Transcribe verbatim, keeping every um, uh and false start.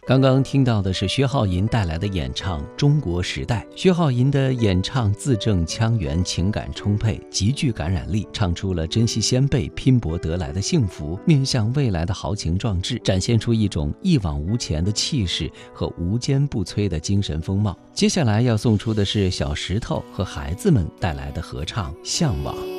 刚刚听到的是薛浩银带来的演唱《中国时代》。薛浩银的演唱字正腔圆，情感充沛，极具感染力，唱出了珍惜先辈拼搏得来的幸福，面向未来的豪情壮志，展现出一种一往无前的气势和无坚不摧的精神风貌。接下来要送出的是小石头和孩子们带来的合唱《向往》。